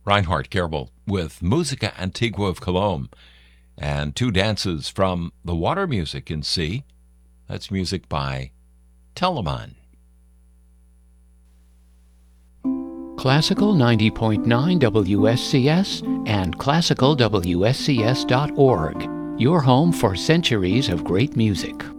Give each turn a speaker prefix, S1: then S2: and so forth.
S1: Reinhard Kerbel with Musica Antigua of Cologne and two dances from the Water Music in C. That's music by Telemann.
S2: Classical 90.9 WSCS and classicalwscs.org, your home for centuries of great music.